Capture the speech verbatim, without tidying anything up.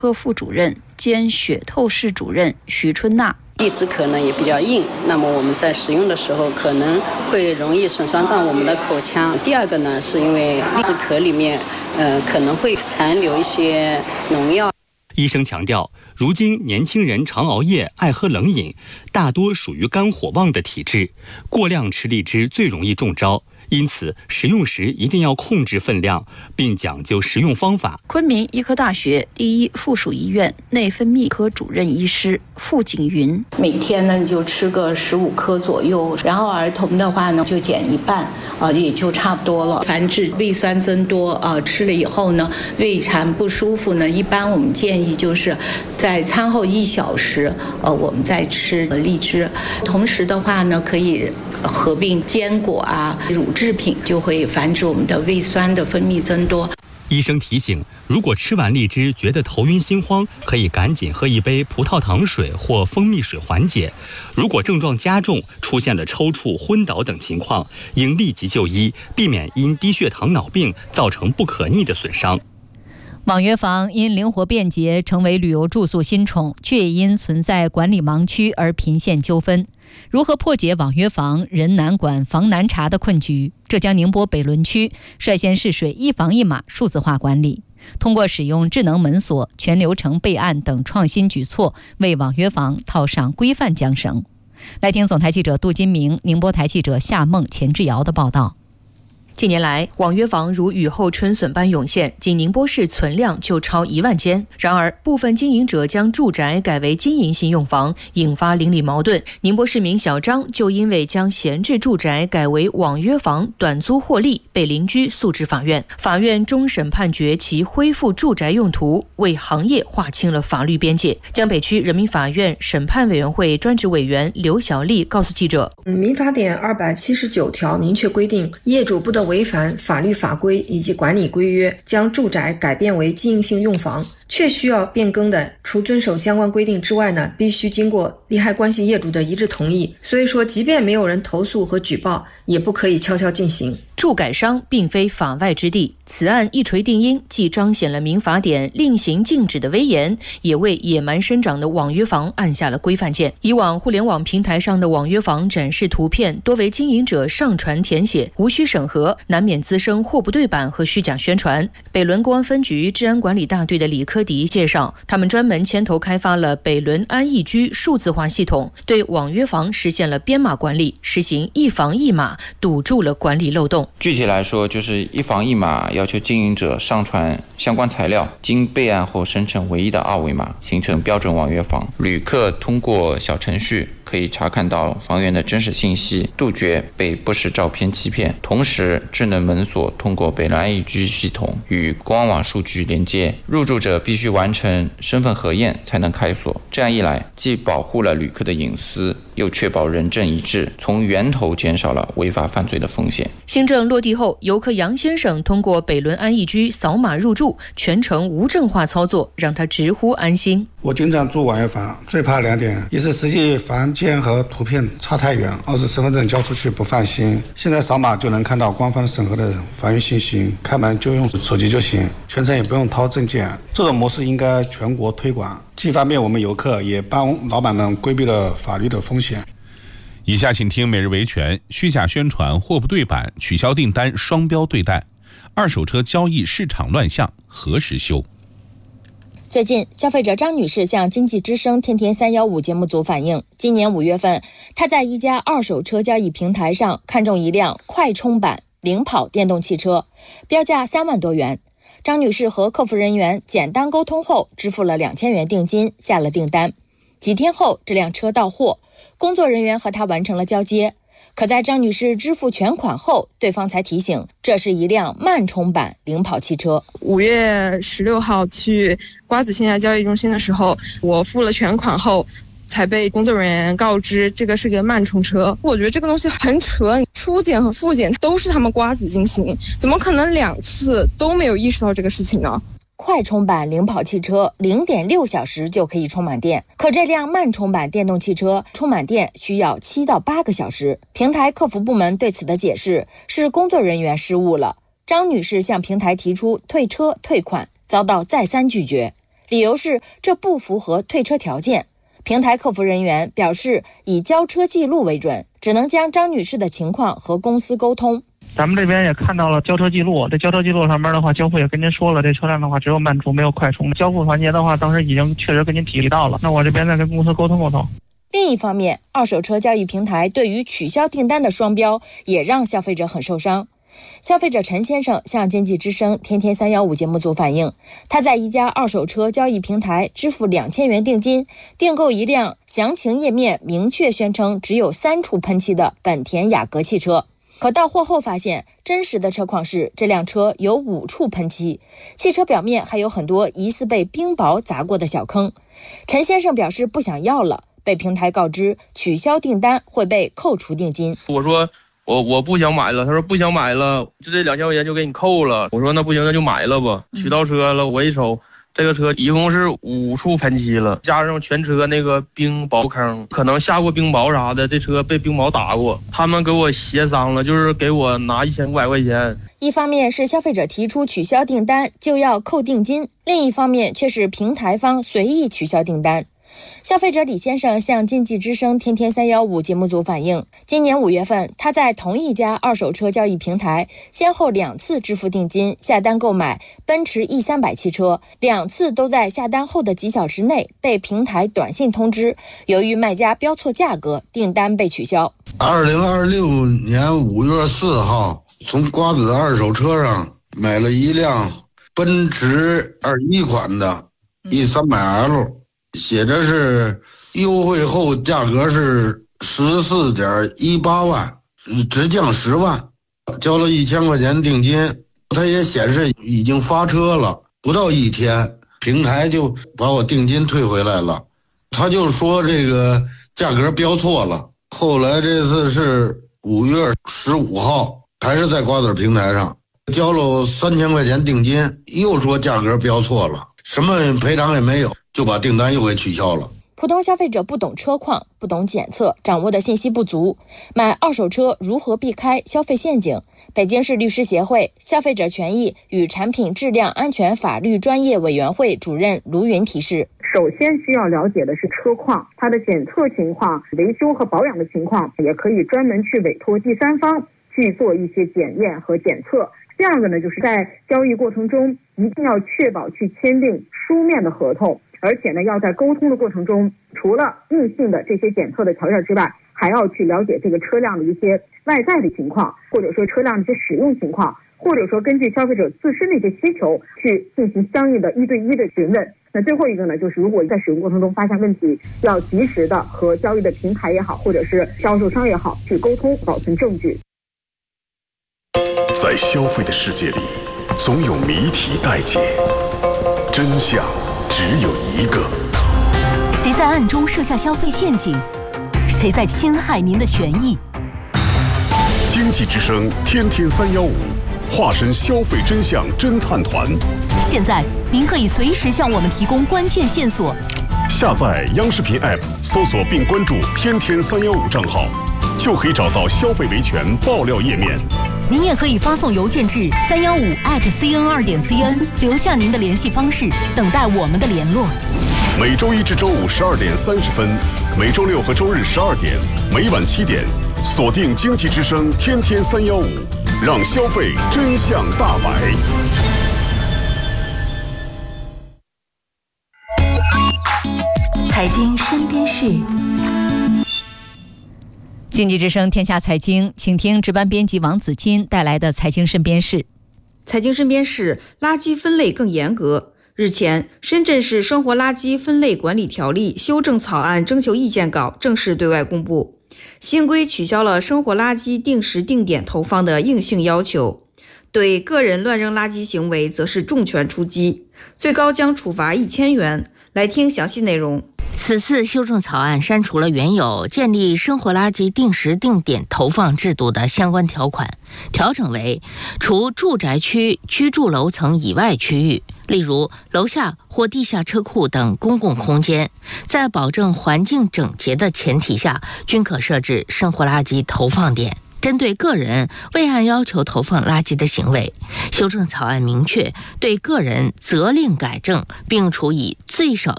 科副主任兼血透室主任徐春娜。 荔枝壳呢也比较硬，那么我们在使用的时候可能会容易损伤到我们的口腔。第二个呢，是因为荔枝壳里面呃可能会残留一些农药。 医生强调，如今年轻人常熬夜、爱喝冷饮，大多属于肝火旺的体质，过量吃荔枝最容易中招。因此，食用时一定要控制分量，并讲究食用方法。 昆明医科大学第一附属医院内分泌科主任医师傅景云： 每天呢就吃个十五颗左右，然后儿童的话呢就减一半，啊、呃、也就差不多了。凡是胃酸增多啊、呃，吃了以后呢胃馋不舒服呢，一般我们建议就是在餐后一小时，呃我们再吃荔枝。同时的话呢，可以合并坚果啊、乳制品，就会防止我们的胃酸的分泌增多。 医生提醒，如果吃完荔枝觉得头晕心慌，可以赶紧喝一杯葡萄糖水或蜂蜜水缓解。如果症状加重，出现了抽搐、昏倒等情况，应立即就医，避免因低血糖脑病造成不可逆的损伤。 网约房因灵活便捷成为旅游住宿新宠，却也因存在管理盲区而频现纠纷。如何破解网约房人难管房难查的困局？浙江宁波北仑区率先试水一房一码数字化管理，通过使用智能门锁、全流程备案等创新举措，为网约房套上规范缰绳。来听总台记者杜金明、宁波台记者夏梦、钱志尧的报道。 近年来，网约房如雨后春笋般涌现，仅宁波市存量就超一万间。然而，部分经营者将住宅改为经营性用房，引发邻里矛盾。宁波市民小张就因为将闲置住宅改为网约房短租获利，被邻居诉至法院。法院终审判决其恢复住宅用途，为行业划清了法律边界。江北区人民法院审判委员会专职委员刘小丽告诉记者： 民法典二百七十九条明确规定，业主不得违反法律法规以及管理规约，将住宅改变为经营性用房。确需要变更的，除遵守相关规定之外呢，必须经过利害关系业主的一致同意。所以说，即便没有人投诉和举报，也不可以悄悄进行。 住改商并非法外之地，此案一锤定音，既彰显了民法典令行禁止的威严，也为野蛮生长的网约房按下了规范键。以往互联网平台上的网约房展示图片多为经营者上传填写，无需审核，难免滋生货不对版和虚假宣传。北仑公安分局治安管理大队的李科迪介绍，他们专门牵头开发了北仑安逸居数字化系统，对网约房实现了编码管理，实行一房一码，堵住了管理漏洞。 具体来说，就是一房一码，要求经营者上传相关材料，经备案后生成唯一的二维码，形成标准网约房。旅客通过小程序可以查看到房源的真实信息，杜绝被不实照片欺骗。同时，智能门锁通过北仑安逸居系统与公安网数据连接，入住者必须完成身份核验才能开锁。这样一来，既保护了旅客的隐私，又确保人证一致，从源头减少了违法犯罪的风险。 新政落地后，游客杨先生通过北仑安逸居扫码入住，全程无证化操作，让他直呼安心。 我经常住网约房，最怕两点：一是实际房间和图片差太远；二是身份证交出去不放心。现在扫码就能看到官方审核的房源信息，开门就用手机就行，全程也不用掏证件。这种模式应该全国推广，既方便我们游客，也帮老板们规避了法律的风险。 以下请听每日维权：虚假宣传、货不对版、取消订单、双标对待，二手车交易市场乱象何时休？ 最近，消费者张女士向经济之声天天三一五节目组反映，今年五月份，她在一家二手车交易平台上看中一辆快充版零跑电动汽车，标价三万多元。张女士和客服人员简单沟通后，支付了两千元定金，下了订单。几天后，这辆车到货，工作人员和她完成了交接。可在张女士支付全款后，对方才提醒，这是一辆慢充版零跑汽车。 五月十六号去瓜子线下交易中心的时候，我付了全款后，才被工作人员告知这个是个慢充车。我觉得这个东西很蠢，初检和复检都是他们瓜子进行，怎么可能两次都没有意识到这个事情呢？ 快充版零跑汽车 零点六小时就可以充满电，可这辆慢充版电动汽车充满电需要七到八个小时。平台客服部门对此的解释是工作人员失误了。张女士向平台提出退车退款，遭到再三拒绝。 理由是这不符合退车条件。平台客服人员表示，以交车记录为准，只能将张女士的情况和公司沟通。 咱们这边也看到了交车记录，这交车记录上面的话，交付也跟您说了，这车辆的话只有慢充没有快充。交付环节的话，当时已经确实跟您提到了，那我这边再跟公司沟通沟通。 另一方面，二手车交易平台对于取消订单的双标，也让消费者很受伤。消费者陈先生向经济之声天天三一五节目组反映，他在一家二手车交易平台支付两千元定金，订购一辆详情页面明确宣称只有三处喷漆的本田雅阁汽车，可到货后发现，真实的车况是这辆车有五处喷漆，汽车表面还有很多疑似被冰雹砸过的小坑。陈先生表示不想要了，被平台告知取消订单会被扣除定金。 我说我我不想买了，他说不想买了，就这两千块钱就给你扣了。我说那不行，那就买了吧。取到车了，我一瞅，这个车一共是五处喷漆了，加上全车那个冰雹坑，可能下过冰雹啥的，这车被冰雹打过。他们给我协商了，就是给我拿一千五百块钱。 一方面是消费者提出取消订单就要扣定金，另一方面却是平台方随意取消订单。消费者李先生向经济之声天天三一五节目组反映，今年五月份，他在同一家二手车交易平台先后两次支付定金下单购买奔驰 E 三百 汽车，两次都在下单后的几小时内被平台短信通知，由于卖家标错价格，订单被取消。 二零二六年五月四号，从瓜子二手车上买了一辆奔驰二一款的 E 三百 L，写着是优惠后价格是十四点一八万，直降十万，交了一千块钱定金，它也显示已经发车了，不到一天，平台就把我定金退回来了。他就说这个价格标错了，后来这次是五月十五号，还是在瓜子平台上交了三千块钱定金，又说价格标错了，什么赔偿也没有，就把订单又给取消了。 普通消费者不懂车况，不懂检测，掌握的信息不足，买二手车如何避开消费陷阱？北京市律师协会消费者权益与产品质量安全法律专业委员会主任卢云提示： 首先需要了解的是车况，它的检测情况、维修和保养的情况，也可以专门去委托第三方去做一些检验和检测。第二个呢，就是在交易过程中一定要确保去签订书面的合同，而且呢，要在沟通的过程中，除了硬性的这些检测的条件之外，还要去了解这个车辆的一些外在的情况，或者说车辆的一些使用情况，或者说根据消费者自身的一些需求去进行相应的一对一的询问。那最后一个呢，就是如果在使用过程中发现问题，要及时的和交易的平台也好，或者是销售商也好去沟通，保存证据。 在消费的世界里，总有谜题待解，真相只有一个。 谁在暗中设下消费陷阱？谁在侵害您的权益？ 经济之声天天三幺五，化身消费真相侦探团。 现在您可以随时向我们提供关键线索。 下载央视频 App， 搜索并关注天天三幺五账号，就可以找到消费维权爆料页面。 您也可以发送邮件至三幺五 at cn 二点 cn， 留下您的联系方式，等待我们的联络。 每周一至周五十二点三十分，每周六和周日十二点，每晚七点，锁定经济之声天天三幺五，让消费真相大白。 财经身边事。 经济之声天下财经，请听值班编辑王子金带来的财经身边事。 财经身边事：垃圾分类更严格。日前，深圳市生活垃圾分类管理条例修正草案征求意见稿正式对外公布。新规取消了生活垃圾定时定点投放的硬性要求，对个人乱扔垃圾行为则是重拳出击，最高将处罚一千元。来听详细内容。 此次修正草案删除了原有建立生活垃圾定时定点投放制度的相关条款，调整为除住宅区居住楼层以外区域，例如楼下或地下车库等公共空间，在保证环境整洁的前提下，均可设置生活垃圾投放点。 针对个人未按要求投放垃圾的行为，修正草案明确对个人责令改正，并处以最少